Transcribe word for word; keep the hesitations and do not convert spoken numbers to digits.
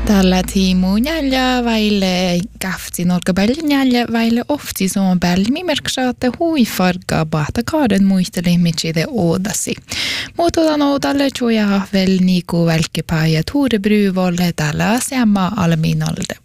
Tällä tiimu jäljä vaille käftin olka paljon jäljä vaille ofti som paljon mimerksaatte huifarkaa bahta kauden muistele mitside odasi. Muutotan odalle joja vel niku välkipää ja tuure bryvolle tällä asiamma alminolde.